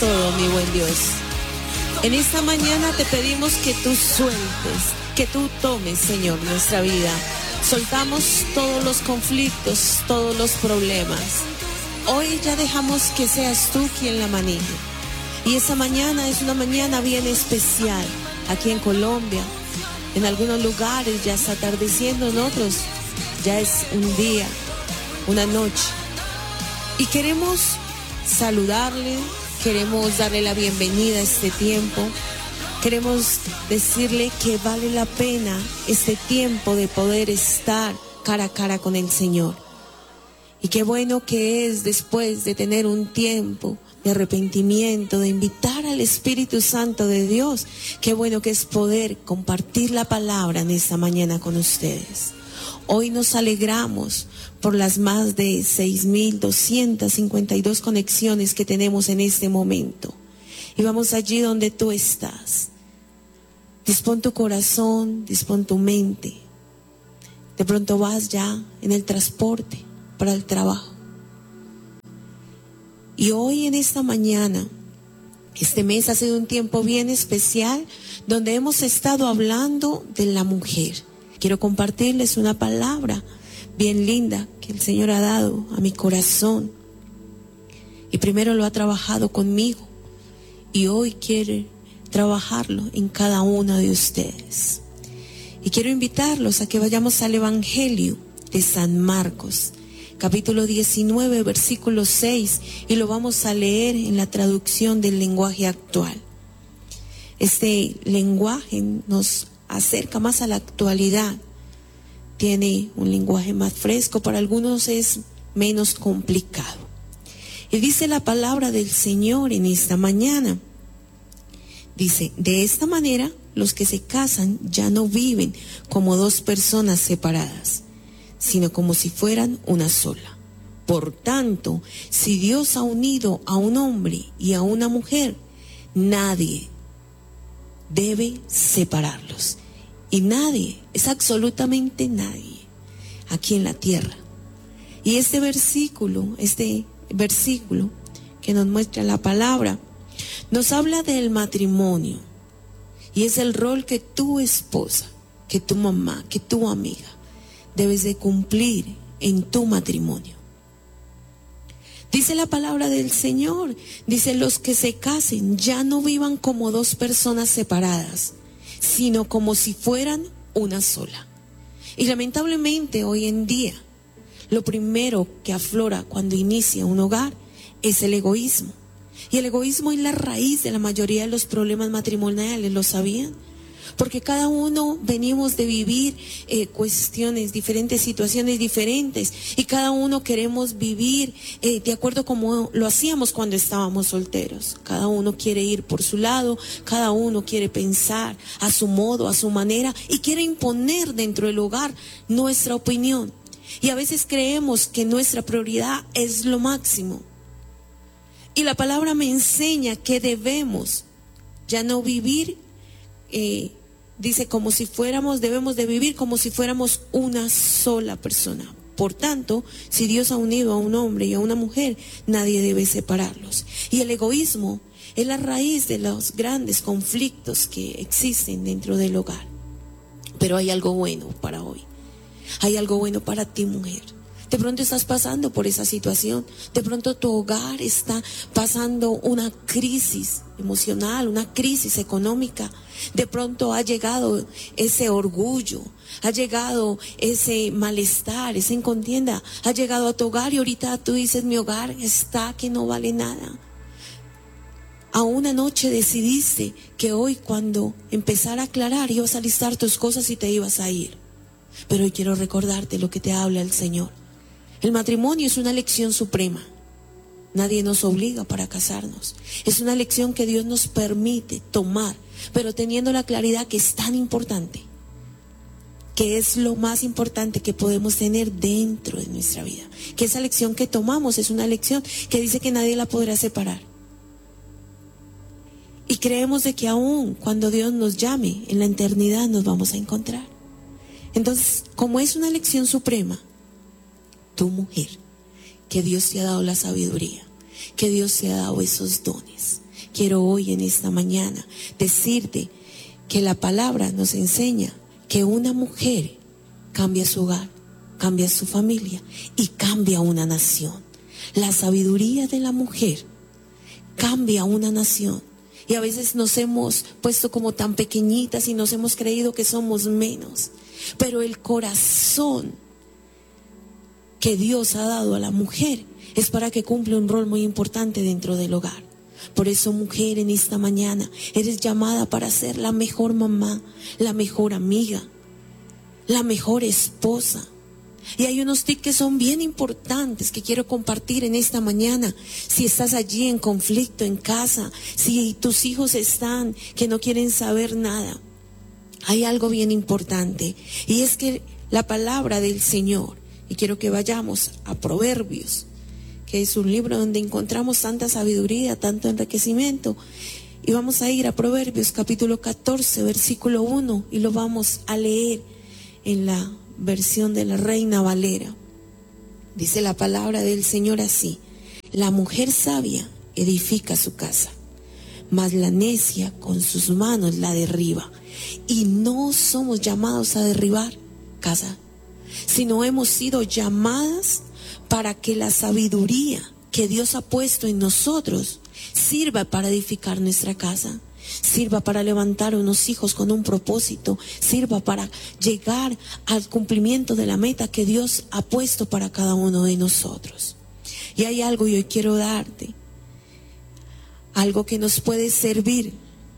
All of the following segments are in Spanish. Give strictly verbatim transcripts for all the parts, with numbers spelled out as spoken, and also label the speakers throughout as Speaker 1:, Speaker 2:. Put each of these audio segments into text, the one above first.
Speaker 1: todo, mi buen Dios. En esta mañana te pedimos que tú sueltes, que tú tomes, Señor, nuestra vida. Soltamos todos los conflictos, todos los problemas. Hoy ya dejamos que seas tú quien la maneje. Y esta mañana es una mañana bien especial. Aquí en Colombia, en algunos lugares ya está atardeciendo, en otros ya es un día, una noche. Y queremos saludarle, queremos darle la bienvenida a este tiempo. Queremos decirle que vale la pena este tiempo de poder estar cara a cara con el Señor. Y qué bueno que es después de tener un tiempo de arrepentimiento, de invitar al Espíritu Santo de Dios. Qué bueno que es poder compartir la palabra en esta mañana con ustedes. Hoy nos alegramos por las más de seis mil doscientas cincuenta y dos conexiones que tenemos en este momento. Y vamos allí donde tú estás. Dispón tu corazón, dispón tu mente. De pronto vas ya en el transporte para el trabajo. Y hoy en esta mañana, este mes ha sido un tiempo bien especial donde hemos estado hablando de la mujer. Quiero compartirles una palabra bien linda que el Señor ha dado a mi corazón. Y primero lo ha trabajado conmigo y hoy quiere trabajarlo en cada uno de ustedes. Y quiero invitarlos a que vayamos al Evangelio de San Marcos, capítulo diecinueve, versículo seis, y lo vamos a leer en la traducción del lenguaje actual. Este lenguaje nos acerca más a la actualidad. Tiene un lenguaje más fresco, para algunos es menos complicado. Y dice la palabra del Señor en esta mañana. Dice, de esta manera los que se casan ya no viven como dos personas separadas, sino como si fueran una sola. Por tanto, si Dios ha unido a un hombre y a una mujer, nadie debe separarlos. Y nadie, es absolutamente nadie, aquí en la tierra. Y este versículo, este versículo que nos muestra la palabra, nos habla del matrimonio. Y es el rol que tu esposa, que tu mamá, que tu amiga debes de cumplir en tu matrimonio. Dice la palabra del Señor, dice, los que se casen ya no vivan como dos personas separadas, sino como si fueran una sola. Y lamentablemente hoy en día, lo primero que aflora cuando inicia un hogar es el egoísmo. Y el egoísmo es la raíz de la mayoría de los problemas matrimoniales, ¿lo sabían? Porque cada uno venimos de vivir eh, cuestiones, diferentes situaciones diferentes, y cada uno queremos vivir eh, de acuerdo como lo hacíamos cuando estábamos solteros. Cada uno quiere ir por su lado, cada uno quiere pensar a su modo, a su manera, y quiere imponer dentro del hogar nuestra opinión. Y a veces creemos que nuestra prioridad es lo máximo. Y la palabra me enseña que debemos ya no vivir eh, dice, como si fuéramos, debemos de vivir como si fuéramos una sola persona. Por tanto, si Dios ha unido a un hombre y a una mujer, nadie debe separarlos. Y el egoísmo es la raíz de los grandes conflictos que existen dentro del hogar. Pero hay algo bueno para hoy. Hay algo bueno para ti, mujer. De pronto estás pasando por esa situación. De pronto tu hogar está pasando una crisis emocional, una crisis económica. De pronto ha llegado ese orgullo, ha llegado ese malestar, esa incontienda. Ha llegado a tu hogar y ahorita tú dices, mi hogar está que no vale nada. A una noche decidiste que hoy, cuando empezara a aclarar, ibas a listar tus cosas y te ibas a ir. Pero hoy quiero recordarte lo que te habla el Señor. El matrimonio es una elección suprema. Nadie nos obliga para casarnos. Es una elección que Dios nos permite tomar, pero teniendo la claridad que es tan importante, que es lo más importante que podemos tener dentro de nuestra vida. Que esa elección que tomamos es una elección que dice que nadie la podrá separar. Y creemos de que aún cuando Dios nos llame, en la eternidad nos vamos a encontrar. Entonces, como es una elección suprema, tu mujer, que Dios te ha dado la sabiduría, que Dios te ha dado esos dones, quiero hoy en esta mañana decirte que la palabra nos enseña que una mujer cambia su hogar, cambia su familia y cambia una nación. La sabiduría de la mujer cambia una nación. Y a veces nos hemos puesto como tan pequeñitas y nos hemos creído que somos menos. Pero el corazón que Dios ha dado a la mujer es para que cumpla un rol muy importante dentro del hogar. Por eso, mujer, en esta mañana eres llamada para ser la mejor mamá, la mejor amiga, la mejor esposa. Y hay unos tips que son bien importantes que quiero compartir en esta mañana. Si estás allí en conflicto en casa, si tus hijos están que no quieren saber nada, hay algo bien importante, y es que la palabra del Señor, y quiero que vayamos a Proverbios, que es un libro donde encontramos tanta sabiduría, tanto enriquecimiento, y vamos a ir a Proverbios capítulo catorce, versículo uno, y lo vamos a leer en la versión de la Reina Valera. Dice la palabra del Señor así: la mujer sabia edifica su casa, mas la necia con sus manos la derriba. Y no somos llamados a derribar casa, sino hemos sido llamadas para que la sabiduría que Dios ha puesto en nosotros sirva para edificar nuestra casa, sirva para levantar unos hijos con un propósito, sirva para llegar al cumplimiento de la meta que Dios ha puesto para cada uno de nosotros. Y hay algo y hoy quiero darte, algo que nos puede servir,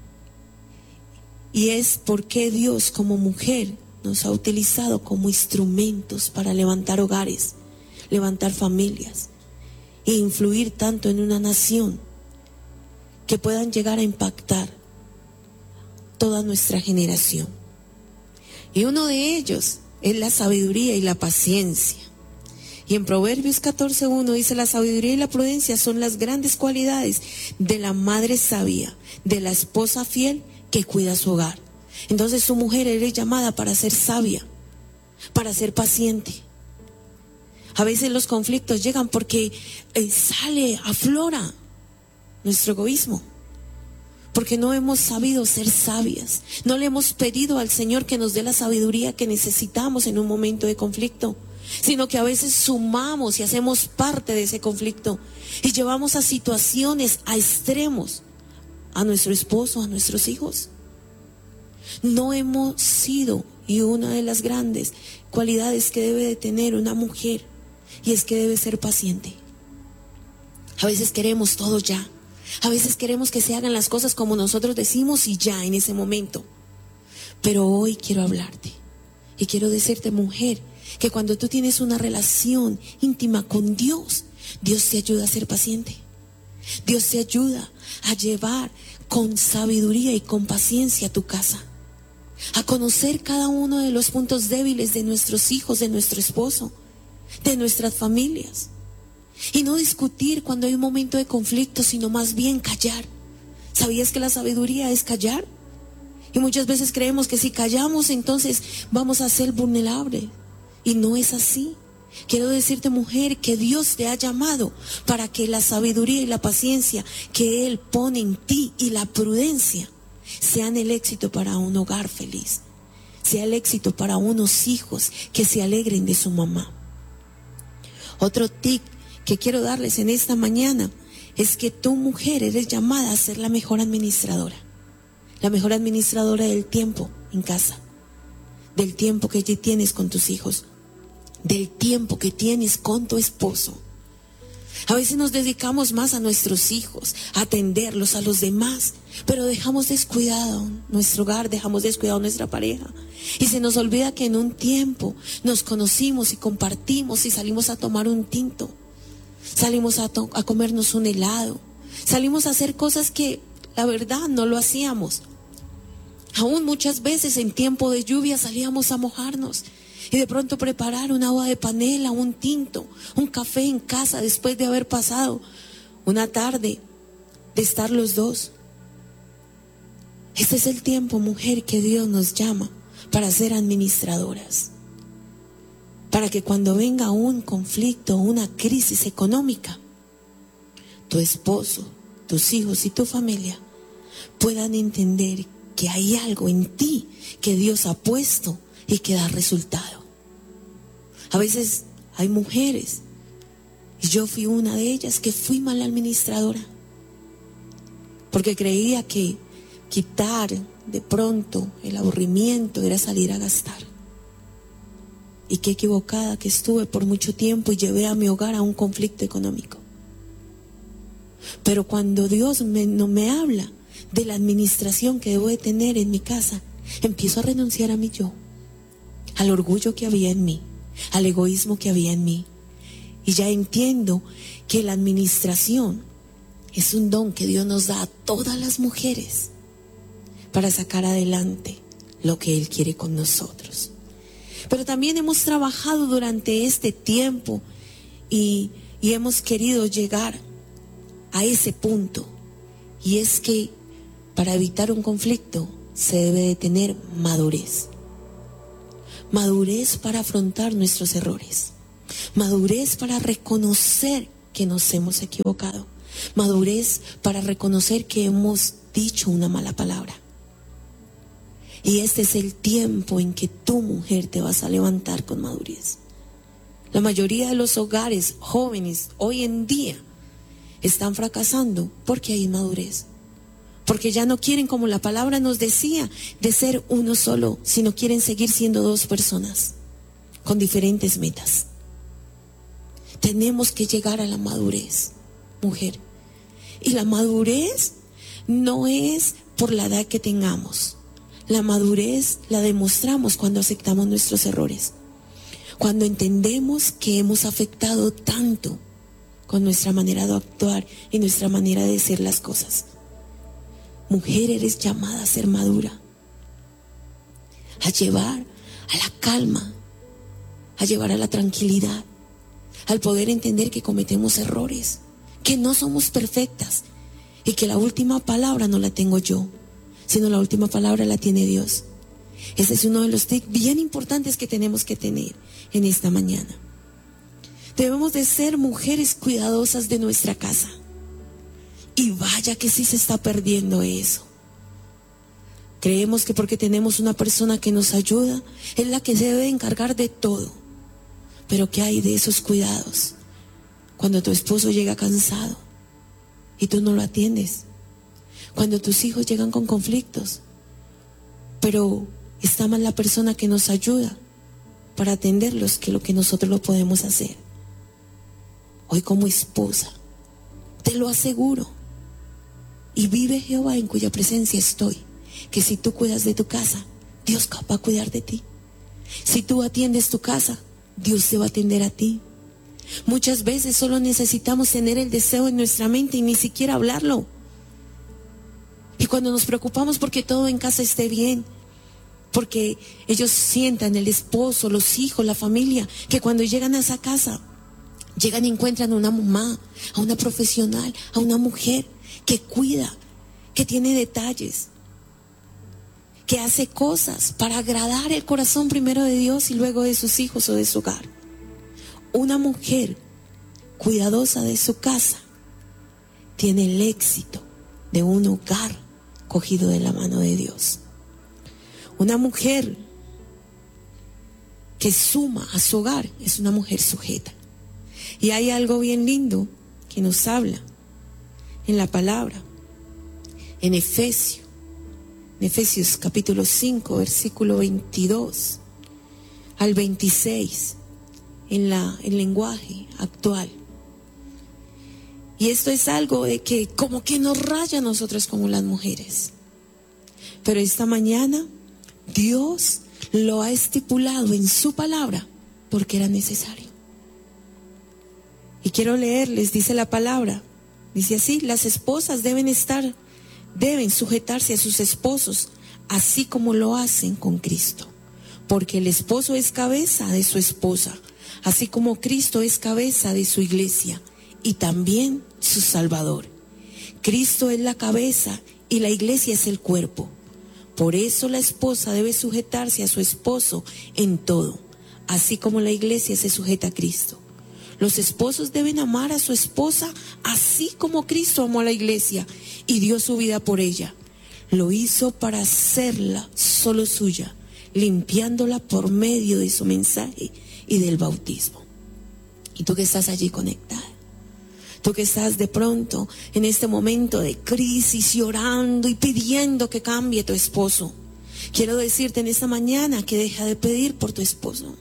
Speaker 1: y es por qué Dios como mujer nos ha utilizado como instrumentos para levantar hogares, levantar familias e influir tanto en una nación que puedan llegar a impactar toda nuestra generación. Y uno de ellos es la sabiduría y la paciencia. Y en Proverbios catorce uno dice: la sabiduría y la prudencia son las grandes cualidades de la madre sabia, de la esposa fiel que cuida su hogar. Entonces, su mujer eres llamada para ser sabia, para ser paciente. A veces los conflictos llegan porque eh, sale, aflora nuestro egoísmo, porque no hemos sabido ser sabias, no le hemos pedido al Señor que nos dé la sabiduría que necesitamos en un momento de conflicto, sino que a veces sumamos y hacemos parte de ese conflicto y llevamos a situaciones, a extremos, a nuestro esposo, a nuestros hijos. No hemos sido, y una de las grandes cualidades que debe de tener una mujer, y es que debe ser paciente. A veces queremos todo ya, a veces queremos que se hagan las cosas como nosotros decimos y ya en ese momento. Pero hoy quiero hablarte y quiero decirte, mujer, que cuando tú tienes una relación íntima con Dios, Dios te ayuda a ser paciente. Dios te ayuda a llevar con sabiduría y con paciencia a tu casa, a conocer cada uno de los puntos débiles de nuestros hijos, de nuestro esposo, de nuestras familias, y no discutir cuando hay un momento de conflicto, sino más bien callar. ¿Sabías que la sabiduría es callar? Y muchas veces creemos que si callamos entonces vamos a ser vulnerables, y no es así. Quiero decirte, mujer, que Dios te ha llamado para que la sabiduría y la paciencia que Él pone en ti y la prudencia sean el éxito para un hogar feliz, sea el éxito para unos hijos que se alegren de su mamá. Otro tip que quiero darles en esta mañana es que tú, mujer, eres llamada a ser la mejor administradora, la mejor administradora del tiempo en casa, del tiempo que tienes con tus hijos, del tiempo que tienes con tu esposo. A veces nos dedicamos más a nuestros hijos, a atenderlos, a los demás, pero dejamos descuidado nuestro hogar, dejamos descuidado nuestra pareja, y se nos olvida que en un tiempo nos conocimos y compartimos y salimos a tomar un tinto, salimos a, to- a comernos un helado, salimos a hacer cosas que la verdad no lo hacíamos. Aún muchas veces en tiempo de lluvia salíamos a mojarnos y de pronto preparar un agua de panela, un tinto, un café en casa después de haber pasado una tarde de estar los dos. Este es el tiempo, mujer, que Dios nos llama para ser administradoras, para que cuando venga un conflicto, una crisis económica, tu esposo, tus hijos y tu familia puedan entender que hay algo en ti que Dios ha puesto y que da resultado. A veces hay mujeres, y yo fui una de ellas, que fui mala administradora, porque creía que quitar de pronto el aburrimiento era salir a gastar. Y qué equivocada que estuve por mucho tiempo y llevé a mi hogar a un conflicto económico. Pero cuando Dios me, no me habla de la administración que debo de tener en mi casa, empiezo a renunciar a mi yo, al orgullo que había en mí, al egoísmo que había en mí. Y ya entiendo que la administración es un don que Dios nos da a todas las mujeres para sacar adelante lo que Él quiere con nosotros. Pero también hemos trabajado durante este tiempo y, y hemos querido llegar a ese punto. Y es que para evitar un conflicto se debe de tener madurez. Madurez para afrontar nuestros errores. Madurez para reconocer que nos hemos equivocado. Madurez para reconocer que hemos dicho una mala palabra. Y este es el tiempo en que tu mujer te vas a levantar con madurez. La mayoría de los hogares jóvenes hoy en día están fracasando porque hay inmadurez. Porque ya no quieren, como la palabra nos decía, de ser uno solo, sino quieren seguir siendo dos personas con diferentes metas. Tenemos que llegar a la madurez, mujer. Y la madurez no es por la edad que tengamos. La madurez la demostramos cuando aceptamos nuestros errores. Cuando entendemos que hemos afectado tanto con nuestra manera de actuar y nuestra manera de hacer las cosas. Mujer, eres llamada a ser madura, a llevar a la calma, a llevar a la tranquilidad, al poder entender que cometemos errores, que no somos perfectas y que la última palabra no la tengo yo, sino la última palabra la tiene Dios. Ese es uno de los tips bien importantes que tenemos que tener en esta mañana. Debemos de ser mujeres cuidadosas de nuestra casa. Y vaya que sí se está perdiendo eso. Creemos que porque tenemos una persona que nos ayuda, es la que se debe encargar de todo. Pero ¿qué hay de esos cuidados cuando tu esposo llega cansado y tú no lo atiendes? Cuando tus hijos llegan con conflictos, pero está mal la persona que nos ayuda para atenderlos, que lo que nosotros lo podemos hacer. Hoy como esposa, te lo aseguro, y vive Jehová en cuya presencia estoy, que si tú cuidas de tu casa, Dios va a cuidar de ti. Si tú atiendes tu casa, Dios se va a atender a ti. Muchas veces solo necesitamos tener el deseo en nuestra mente y ni siquiera hablarlo. Y cuando nos preocupamos porque todo en casa esté bien, porque ellos sientan, el esposo, los hijos, la familia, que cuando llegan a esa casa, llegan y encuentran a una mamá, a una profesional, a una mujer que cuida, que tiene detalles, que hace cosas para agradar el corazón primero de Dios y luego de sus hijos o de su hogar. Una mujer cuidadosa de su casa tiene el éxito de un hogar cogido de la mano de Dios. Una mujer que suma a su hogar es una mujer sujeta. Y hay algo bien lindo que nos habla en la palabra, en Efesios, en Efesios capítulo cinco, versículo veintidós al veintiséis, en la, el lenguaje actual. Y esto es algo de que como que nos raya a nosotros como las mujeres. Pero esta mañana Dios lo ha estipulado en su palabra porque era necesario. Y quiero leerles, dice la palabra, dice así: las esposas deben estar, deben sujetarse a sus esposos, así como lo hacen con Cristo. Porque el esposo es cabeza de su esposa, así como Cristo es cabeza de su iglesia, y también su Salvador. Cristo es la cabeza y la iglesia es el cuerpo. Por eso la esposa debe sujetarse a su esposo en todo, así como la iglesia se sujeta a Cristo. Los esposos deben amar a su esposa así como Cristo amó a la iglesia y dio su vida por ella. Lo hizo para hacerla solo suya, limpiándola por medio de su mensaje y del bautismo. Y tú que estás allí conectada, tú que estás de pronto en este momento de crisis, llorando y pidiendo que cambie tu esposo, quiero decirte en esta mañana que deja de pedir por tu esposo.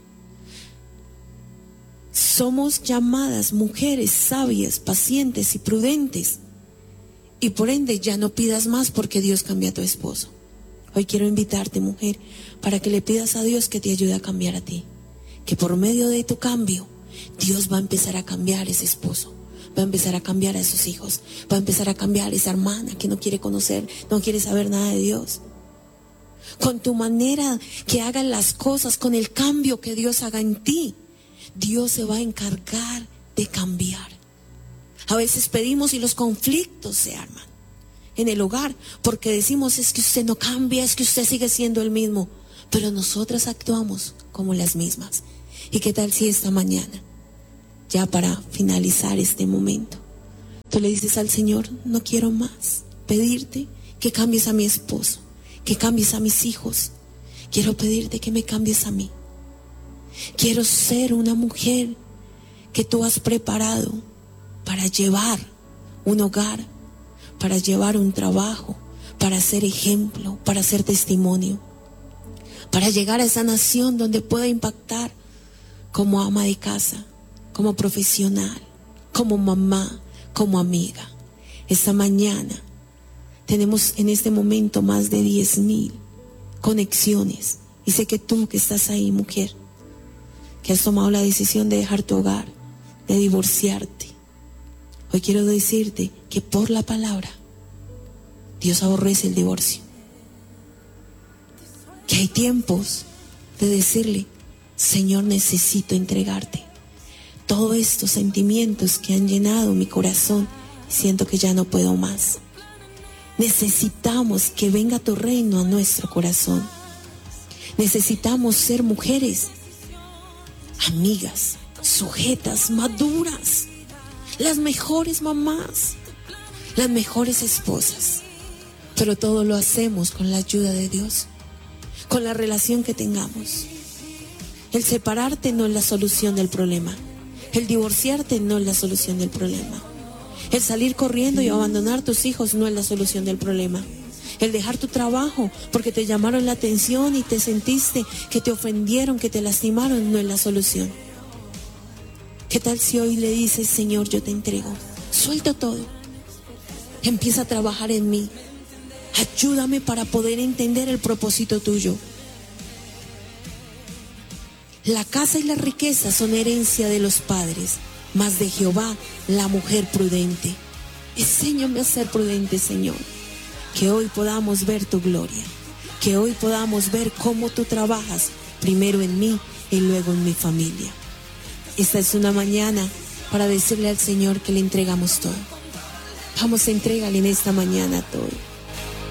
Speaker 1: Somos llamadas mujeres sabias, pacientes y prudentes. Y por ende ya no pidas más porque Dios cambia a tu esposo. Hoy quiero invitarte, mujer, para que le pidas a Dios que te ayude a cambiar a ti. Que por medio de tu cambio, Dios va a empezar a cambiar a ese esposo. Va a empezar a cambiar a esos hijos. Va a empezar a cambiar a esa hermana que no quiere conocer, no quiere saber nada de Dios. Con tu manera que hagan las cosas, con el cambio que Dios haga en ti, Dios se va a encargar de cambiar. A veces pedimos y los conflictos se arman en el hogar porque decimos: es que usted no cambia, es que usted sigue siendo el mismo. Pero nosotras actuamos como las mismas. ¿Y qué tal si esta mañana, ya para finalizar este momento, tú le dices al Señor: no quiero más pedirte que cambies a mi esposo, que cambies a mis hijos, quiero pedirte que me cambies a mí. Quiero ser una mujer que tú has preparado para llevar un hogar, para llevar un trabajo, para ser ejemplo, para ser testimonio, para llegar a esa nación donde pueda impactar como ama de casa, como profesional, como mamá, como amiga. Esta mañana tenemos en este momento más de diez mil conexiones. Y sé que tú que estás ahí, mujer, que has tomado la decisión de dejar tu hogar, de divorciarte, hoy quiero decirte que por la palabra Dios aborrece el divorcio. Que hay tiempos de decirle: Señor, necesito entregarte todos estos sentimientos que han llenado mi corazón. Siento que ya no puedo más. Necesitamos que venga tu reino a nuestro corazón. Necesitamos ser mujeres amigas, sujetas, maduras, las mejores mamás, las mejores esposas. Pero todo lo hacemos con la ayuda de Dios, con la relación que tengamos. El separarte no es la solución del problema. El divorciarte no es la solución del problema. El salir corriendo y abandonar tus hijos no es la solución del problema. El dejar tu trabajo porque te llamaron la atención y te sentiste que te ofendieron, que te lastimaron, no es la solución. ¿Qué tal si hoy le dices: Señor, yo te entrego, suelto todo, empieza a trabajar en mí, ayúdame para poder entender el propósito tuyo? La casa y la riqueza son herencia de los padres, mas de Jehová la mujer prudente. Enséñame a ser prudente, Señor. Que hoy podamos ver tu gloria, que hoy podamos ver cómo tú trabajas, primero en mí y luego en mi familia. Esta es una mañana para decirle al Señor que le entregamos todo. Vamos, entrégale en esta mañana todo.